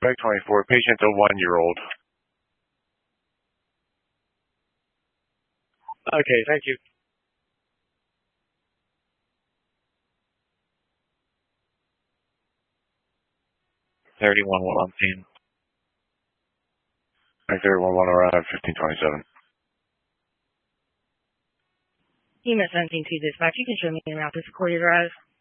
Bag 24, patient a 1-year-old. Okay, thank you. $31 1 Bag 31 1 around 1527. EMS 17 to dispatch. You can show me around this recorded drive.